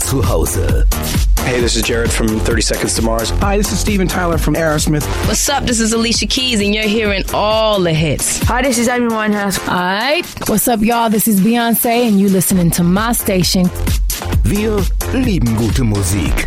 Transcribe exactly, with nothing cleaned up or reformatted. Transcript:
zu Hause. Hey, this is Jared from thirty Seconds to Mars. Hi, this is Steven Tyler from Aerosmith. What's up? This is Alicia Keys, and you're hearing all the hits. Hi, this is Amy Winehouse. All right. What's up, y'all? This is Beyonce, and you listening to my station. Wir lieben gute Musik.